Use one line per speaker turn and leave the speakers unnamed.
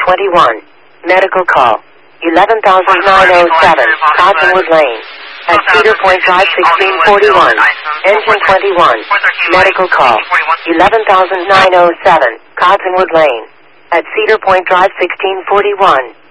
21. Medical call. 11,907, Cottonwood Lane. At Cedar Point Drive, 1641. Engine 21. Medical call. 11,907, Cottonwood Lane. At Cedar Point Drive, 1641.